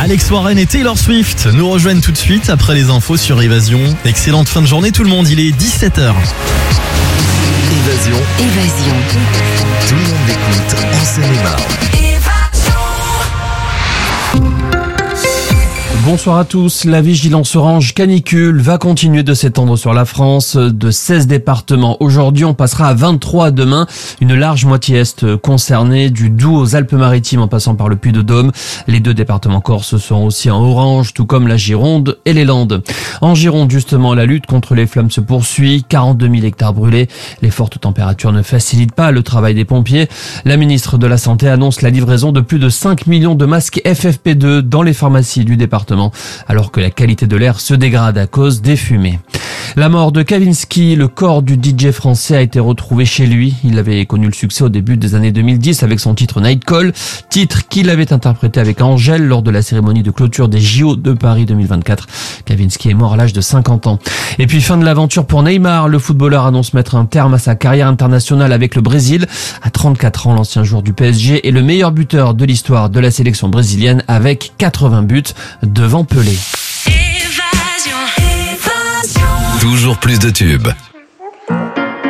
Alex Warren et Taylor Swift nous rejoignent tout de suite après les infos sur Évasion. Excellente fin de journée tout le monde, il est 17h. Évasion. Tout le monde l'écoute en Seine-et-Marne. Bonsoir à tous. La vigilance orange canicule va continuer de s'étendre sur la France de 16 départements. Aujourd'hui, on passera à 23 demain. Une large moitié est concernée, du Doubs aux Alpes-Maritimes en passant par le Puy-de-Dôme. Les deux départements corses seront aussi en orange, tout comme la Gironde et les Landes. En Gironde, justement, la lutte contre les flammes se poursuit. 42 000 hectares brûlés. Les fortes températures ne facilitent pas le travail des pompiers. La ministre de la Santé annonce la livraison de plus de 5 millions de masques FFP2 dans les pharmacies du département, alors que la qualité de l'air se dégrade à cause des fumées. La mort de Kavinsky, le corps du DJ français a été retrouvé chez lui. Il avait connu le succès au début des années 2010 avec son titre Night Call, titre qu'il avait interprété avec Angèle lors de la cérémonie de clôture des JO de Paris 2024. Kavinsky est mort à l'âge de 50 ans. Et puis fin de l'aventure pour Neymar. Le footballeur annonce mettre un terme à sa carrière internationale avec le Brésil. À 34 ans, l'ancien joueur du PSG est le meilleur buteur de l'histoire de la sélection brésilienne avec 80 buts devant Pelé. Toujours plus de tubes.